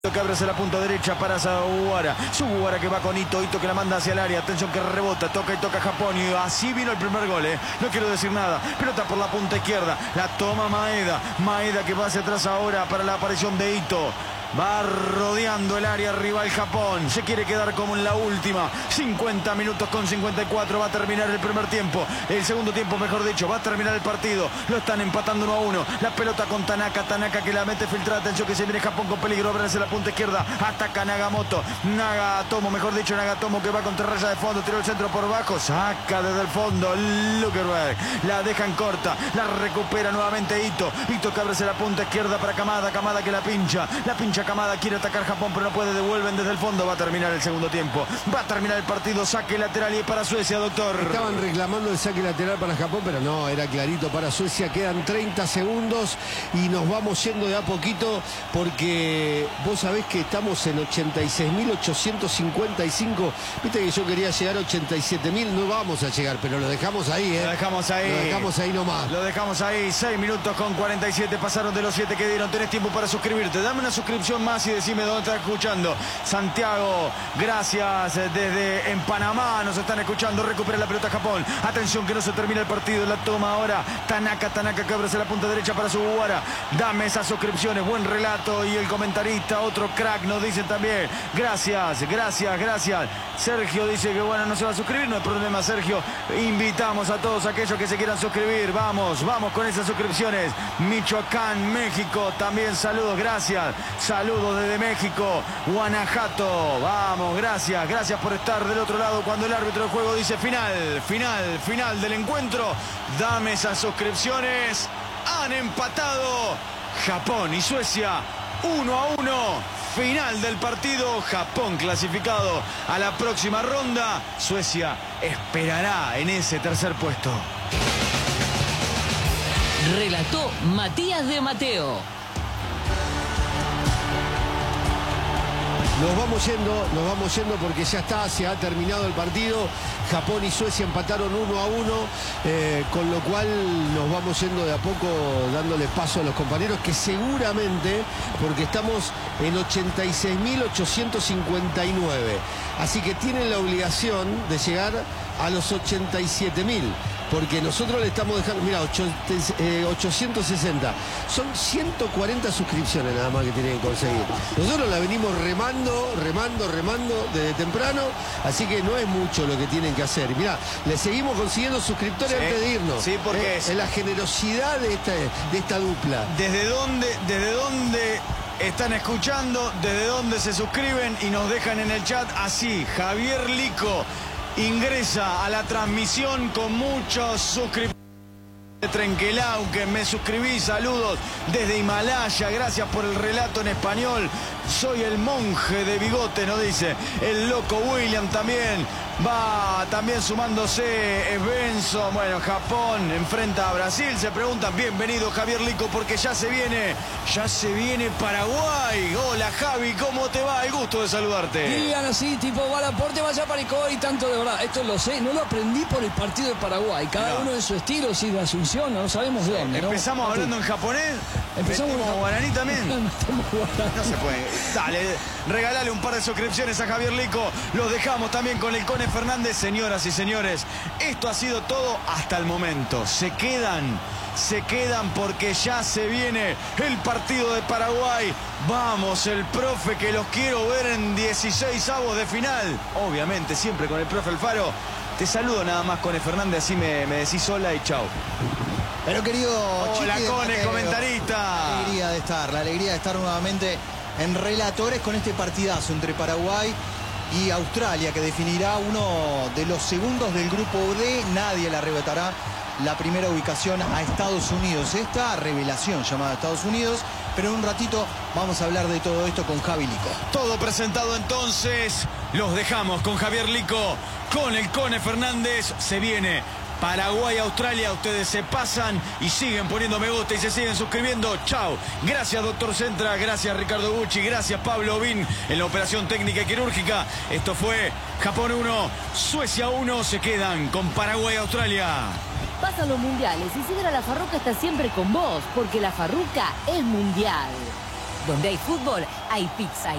Que abre hacia la punta derecha para Sugawara. Sugawara que va con Ito. Ito que la manda hacia el área. Atención que rebota. Toca y toca Japón. Y así vino el primer gol. No quiero decir nada. Pelota por la punta izquierda. La toma Maeda. Maeda que va hacia atrás ahora para la aparición de Ito. Va rodeando el área rival Japón. Se quiere quedar como en la última. 50 minutos con 54. Va a terminar el primer tiempo. El segundo tiempo, mejor dicho. Va a terminar el partido. Lo están empatando 1-1. La pelota con Tanaka. Tanaka que la mete filtrada. Atención que se viene Japón con peligro. Abre hacia la punta izquierda. Ataca Nagamoto. Nagatomo, mejor dicho, Nagatomo que va contra raya de fondo. Tiró el centro por bajo. Saca desde el fondo. Lukerberg. La dejan corta. La recupera nuevamente Ito. Ito que abre hacia la punta izquierda para Kamada. Kamada que la pincha. La pincha Kamada, quiere atacar Japón pero no puede, devuelven desde el fondo. Va a terminar el segundo tiempo, va a terminar el partido. Saque lateral y para Suecia, doctor. Estaban reclamando el saque lateral para Japón, pero no, era clarito para Suecia. Quedan 30 segundos y nos vamos yendo de a poquito porque vos sabés que estamos en 86.855. Viste que yo quería llegar a 87.000, no vamos a llegar, pero lo dejamos ahí, Lo dejamos ahí. Lo dejamos ahí nomás. Lo dejamos ahí, 6 minutos con 47 pasaron de los 7 que dieron. Tenés tiempo para suscribirte, dame una suscripción más y decime dónde estás escuchando. Santiago, gracias desde en Panamá, nos están escuchando. Recupera la pelota Japón. Atención que no se termina el partido. La toma ahora Tanaka que abre hacia la punta derecha para Sugawara. Dame esas suscripciones, buen relato. Y el comentarista, otro crack, nos dicen también. Gracias. Sergio dice que bueno, no se va a suscribir, no hay problema, Sergio. Invitamos a todos aquellos que se quieran suscribir. Vamos con esas suscripciones. Michoacán, México, también saludos, gracias. Saludos desde México, Guanajuato. Vamos, gracias por estar del otro lado cuando el árbitro del juego dice final del encuentro. Dame esas suscripciones. Han empatado Japón y Suecia 1-1. Final del partido, Japón clasificado a la próxima ronda. Suecia esperará en ese tercer puesto. Relató Matías de Mateo. Nos vamos yendo porque ya está, se ha terminado el partido. Japón y Suecia empataron 1-1, con lo cual nos vamos yendo de a poco, dándole paso a los compañeros que seguramente, porque estamos en 86.859, así que tienen la obligación de llegar a los 87.000. Porque nosotros le estamos dejando, mira, 860. Son 140 suscripciones nada más que tienen que conseguir. Nosotros la venimos remando desde temprano, así que no es mucho lo que tienen que hacer. Mira, le seguimos consiguiendo suscriptores antes de irnos. Sí, porque es la generosidad de esta dupla. ¿Desde dónde están escuchando? ¿Desde dónde se suscriben y nos dejan en el chat? Así, Javier Lico ingresa a la transmisión con muchos suscriptores de Trenquelau, que me suscribí, saludos desde Himalaya, gracias por el relato en español. Soy el monje de bigote, nos dice el loco William también. Va también sumándose Benson. Bueno, Japón enfrenta a Brasil. Se preguntan, bienvenido Javier Lico, porque ya se viene Paraguay. Hola Javi, ¿cómo te va? El gusto de saludarte. Digan así, tipo Valaporte, vaya Paricó y tanto, de verdad. Esto lo sé, no lo aprendí por el partido de Paraguay. Cada uno en su estilo, si de Asunción, no sabemos de dónde. ¿Empezamos hablando en japonés? Empezamos como guaraní también. No se puede. Dale, regalale un par de suscripciones a Javier Lico. Los dejamos también con el Cone Fernández. Señoras y señores, esto ha sido todo hasta el momento. Se quedan porque ya se viene el partido de Paraguay. Vamos, el profe, que los quiero ver en 16avos de final. Obviamente, siempre con el profe Alfaro. Te saludo nada más, Cone Fernández, así me decís hola y chau. Pero querido hola, Chiqui, Cone, comentarista. La alegría de estar nuevamente en Relatores con este partidazo entre Paraguay y Australia, que definirá uno de los segundos del grupo D. Nadie le arrebatará la primera ubicación a Estados Unidos. Esta revelación llamada Estados Unidos. Pero en un ratito vamos a hablar de todo esto con Javi Lico. Todo presentado entonces. Los dejamos con Javier Lico, con el Cone Fernández. Se viene Paraguay-Australia. Ustedes se pasan y siguen poniendo me gusta y se siguen suscribiendo. Chao. Gracias, doctor Centra. Gracias, Ricardo Gucci. Gracias, Pablo Bin, en la operación técnica y quirúrgica. Esto fue Japón 1, Suecia 1. Se quedan con Paraguay-Australia. Pasan los mundiales y Sidra La Farruca está siempre con vos, porque La Farruca es mundial. Donde hay fútbol, hay pizza.